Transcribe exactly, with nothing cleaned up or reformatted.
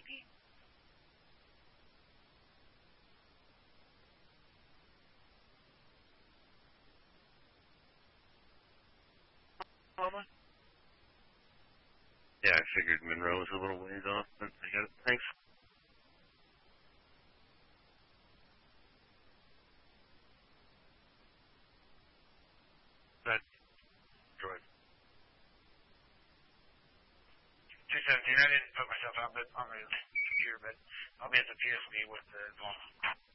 Mama? Yeah, I figured Monroe was a little ways off, but I got it. Thanks. That droid. two seventeen, I didn't put myself on, but on the computer, but I'll be at the P S B with the